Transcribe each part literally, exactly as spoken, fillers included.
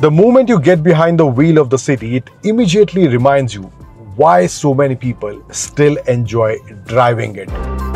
The moment you get behind the wheel of the City, it immediately reminds you why so many people still enjoy driving it.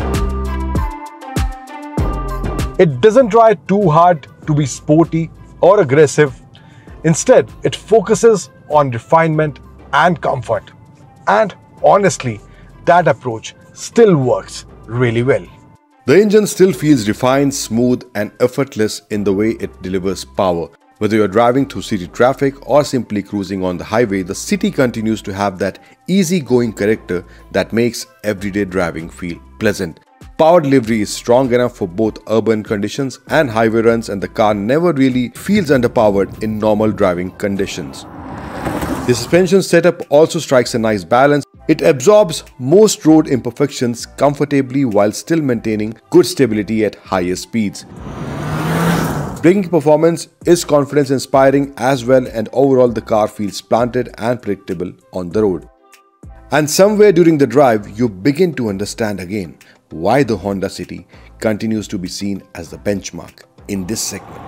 It doesn't try too hard to be sporty or aggressive. Instead, it focuses on refinement and comfort. And honestly, that approach still works really well. The engine still feels refined, smooth, and effortless in the way it delivers power. Whether you're driving through city traffic or simply cruising on the highway, the City continues to have that easygoing character that makes everyday driving feel pleasant. Power delivery is strong enough for both urban conditions and highway runs, and the car never really feels underpowered in normal driving conditions. The suspension setup also strikes a nice balance. It absorbs most road imperfections comfortably while still maintaining good stability at higher speeds. Braking performance is confidence-inspiring as well, and overall the car feels planted and predictable on the road. And somewhere during the drive, you begin to understand again why the Honda City continues to be seen as the benchmark in this segment.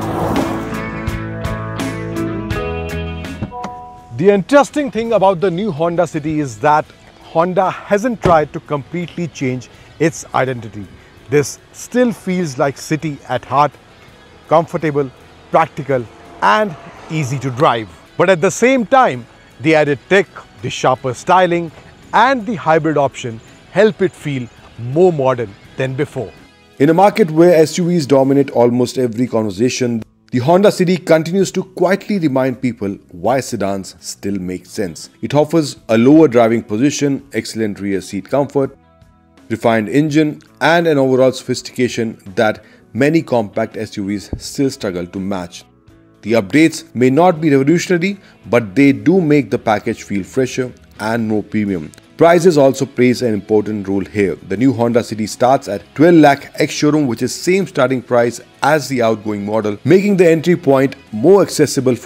The interesting thing about the new Honda City is that Honda hasn't tried to completely change its identity. This still feels like City at heart, comfortable, practical, and easy to drive. But at the same time, the added tech, the sharper styling, and the hybrid option help it feel more modern than before. In a market where S U Vs dominate almost every conversation, the Honda City continues to quietly remind people why sedans still make sense. It offers a lower driving position, excellent rear seat comfort, refined engine, and an overall sophistication that many compact S U Vs still struggle to match. The updates may not be revolutionary, but they do make the package feel fresher and more premium. Prices also plays an important role here. The new Honda City starts at twelve lakh ex-showroom, which is same starting price as the outgoing model, making the entry point more accessible